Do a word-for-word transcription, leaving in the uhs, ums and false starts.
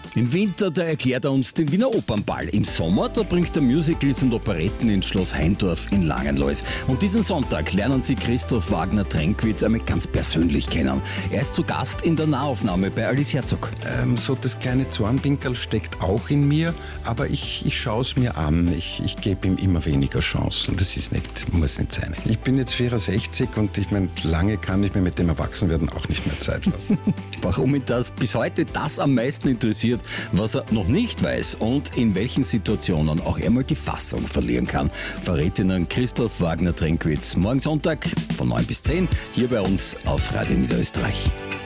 Im Winter, da erklärt er uns den Wiener Opernball. Im Sommer, da bringt er Musicals und Operetten ins Schloss Heindorf in Langenlois. Und diesen Sonntag lernen Sie Christoph Wagner-Trenkwitz einmal ganz persönlich kennen. Er ist zu Gast in der Nahaufnahme bei Alice Herzog. Ähm, so das kleine Zornpinkerl steckt auch in mir, aber ich, ich schaue es mir an. Ich, ich gebe ihm immer weniger Chancen. Das ist nicht, muss nicht sein. Ich bin jetzt vierundsechzig und ich meine, lange kann ich mir mit dem Erwachsenwerden auch nicht mehr Zeit lassen. Warum ihn das bis heute das am meisten interessiert, was er noch nicht weiß und in welchen Situationen auch er mal die Fassung verlieren kann, verrät Ihnen Christoph Wagner-Trenkwitz morgen Sonntag von neun bis zehn hier bei uns auf Radio Niederösterreich.